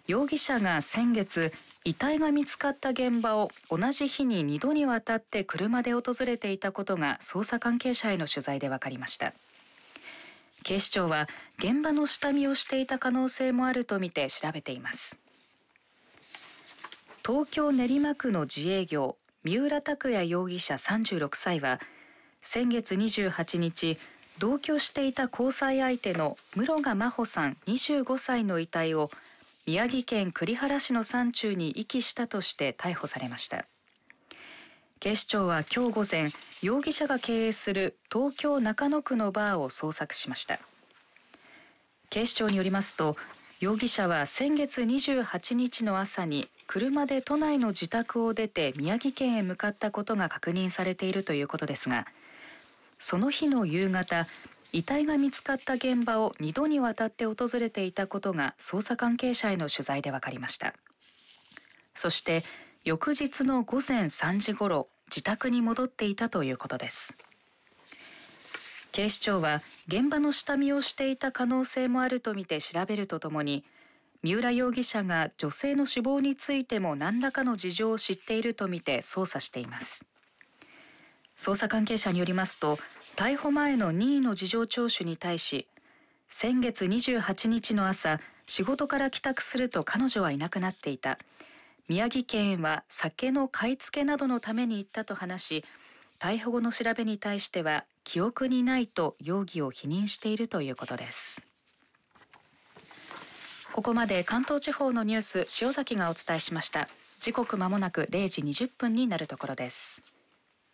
容疑者が先月、遺体が見つかった現場を同じ日に2度にわたって車で訪れていたことが捜査関係者への取材で分かりました。警視庁は現場の下見をしていた可能性もあるとみて調べています。東京練馬区の自営業、三浦拓也容疑者36歳は、先月28日、同居していた交際相手の室賀真帆さん25歳の遺体を宮城県栗原市の山中に遺棄したとして逮捕されました。警視庁は今日午前、容疑者が経営する東京中野区のバーを捜索しました。警視庁によりますと、容疑者は先月28日の朝に車で都内の自宅を出て宮城県へ向かったことが確認されているということですが、その日の夕方、遺体が見つかった現場を2度にわたって訪れていたことが捜査関係者への取材で分かりました。そして翌日の午前3時ごろ、自宅に戻っていたということです。警視庁は現場の下見をしていた可能性もあるとみて調べるとともに、三浦容疑者が女性の死亡についても何らかの事情を知っているとみて捜査しています。捜査関係者によりますと、逮捕前の任意の事情聴取に対し、先月28日の朝、仕事から帰宅すると彼女はいなくなっていた。宮城県へは酒の買い付けなどのために行ったと話し、逮捕後の調べに対しては記憶にないと容疑を否認しているということです。ここまで関東地方のニュース、塩崎がお伝えしました。時刻まもなく0時20分になるところです。